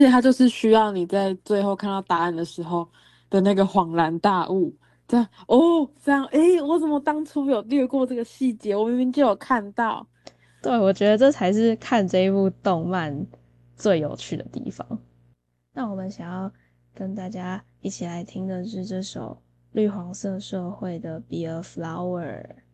且它就是需要你在最后看到答案的时候的那个恍然大悟，这样哦，这样诶，我怎么当初有略过这个细节？我明明就有看到。 对，我觉得这才是看这一部动漫最有趣的地方。那我们想要跟大家一起来听的是这首绿黄色社会的《Be a Flower》。